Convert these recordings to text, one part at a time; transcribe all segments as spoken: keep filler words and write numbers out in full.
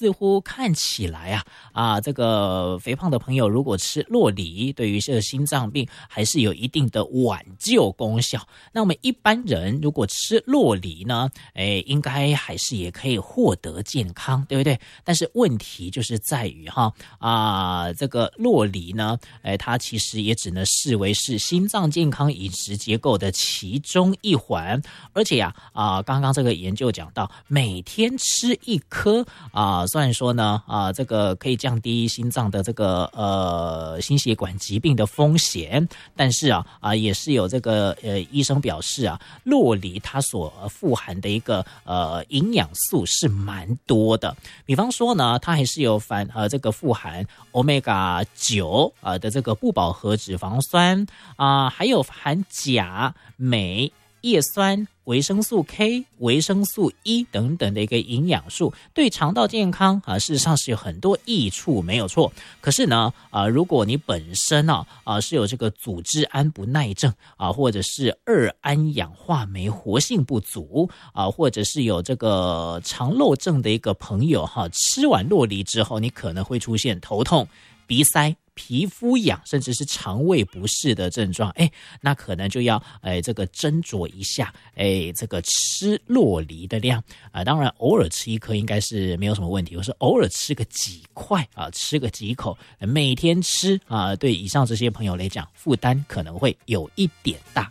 似乎看起来啊啊，这个肥胖的朋友如果吃酪梨，对于这个心脏病还是有一定的挽救功效。那我们一般人如果吃酪梨呢，哎，应该还是也可以获得健康，对不对？但是问题就是在于哈啊，这个酪梨呢，哎，它其实也只能视为是心脏健康饮食结构的其中一环，而且呀啊，刚刚这个研究讲到，每天吃一颗啊，虽然说呢啊，这个可以降低心脏的这个呃心血管疾病的风险，但是啊啊也是有这个呃医生表示啊，酪梨它所富含的一个呃营养素是蛮多的，比方说呢，它还是有含呃这个富含 omega 九啊的这个不饱和脂肪酸啊、呃，还有含钾、镁、叶酸、维生素 K、维生素 E 等等的一个营养素，对肠道健康啊，事实上是有很多益处，没有错。可是呢，啊，如果你本身啊啊是有这个组织胺不耐症啊，或者是二胺氧化酶活性不足啊，或者是有这个肠漏症的一个朋友哈、啊，吃完酪梨之后，你可能会出现头痛、鼻塞、皮肤痒，甚至是肠胃不适的症状，哎，那可能就要哎这个斟酌一下，哎，这个吃酪梨的量啊，当然偶尔吃一颗应该是没有什么问题，我说偶尔吃个几块啊，吃个几口，每天吃啊，对以上这些朋友来讲，负担可能会有一点大。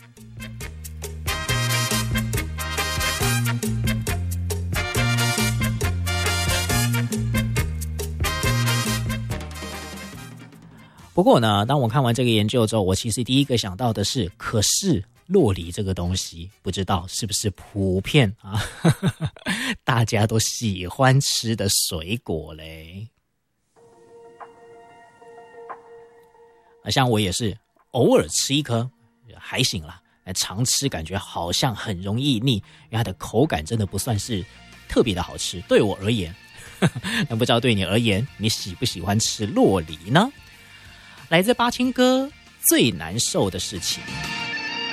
不过呢，当我看完这个研究之后，我其实第一个想到的是，可是酪梨这个东西，不知道是不是普遍啊，呵呵大家都喜欢吃的水果嘞。啊，像我也是偶尔吃一颗还行啦，常吃感觉好像很容易腻，因为它的口感真的不算是特别的好吃。对我而言，呵呵那不知道对你而言，你喜不喜欢吃酪梨呢？来自八青哥最难受的事情。